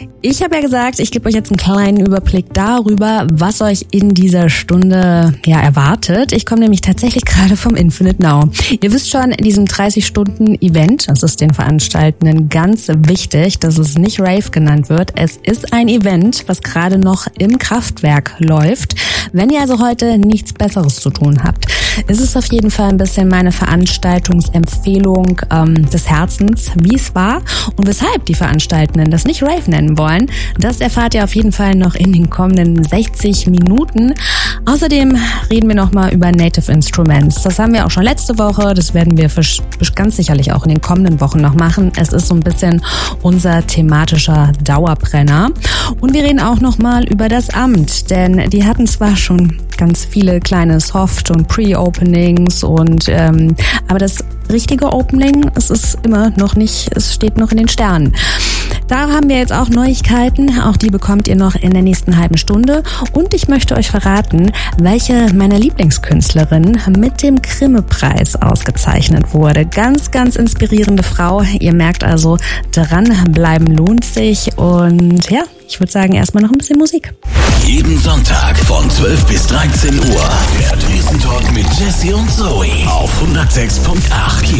Ich habe ja gesagt, ich gebe euch jetzt einen kleinen Überblick darüber, was euch in dieser Stunde erwartet. Ich komme nämlich tatsächlich gerade vom Infinite Now. Ihr wisst schon, in diesem 30-Stunden-Event, das ist den Veranstaltenden ganz wichtig, dass es nicht Rave genannt wird. Es ist ein Event, was gerade noch im Kraftwerk läuft. Wenn ihr also heute nichts Besseres zu tun habt, ist es auf jeden Fall ein bisschen meine Veranstaltungsempfehlung des Herzens, wie es war und weshalb die Veranstaltenden das nicht Rave nennen wollen. Das erfahrt ihr auf jeden Fall noch in den kommenden 60 Minuten. Außerdem reden wir nochmal über Native Instruments. Das haben wir auch schon letzte Woche, das werden wir ganz sicherlich auch in den kommenden Wochen noch machen. Es ist so ein bisschen unser thematischer Dauerbrenner. Und wir reden auch nochmal über das Amt, denn die hatten zwar schon ganz viele kleine Soft- und Pre-Openings aber das richtige Opening, es steht noch in den Sternen. Da haben wir jetzt auch Neuigkeiten, auch die bekommt ihr noch in der nächsten halben Stunde. Und ich möchte euch verraten, welche meiner Lieblingskünstlerinnen mit dem Grimme-Preis ausgezeichnet wurde. Ganz, ganz inspirierende Frau. Ihr merkt also, dranbleiben lohnt sich. Und ja, ich würde sagen, erstmal noch ein bisschen Musik. Jeden Sonntag von 12 bis 13 Uhr. Der Dresden Talk mit Jesse und Zoe auf 106.8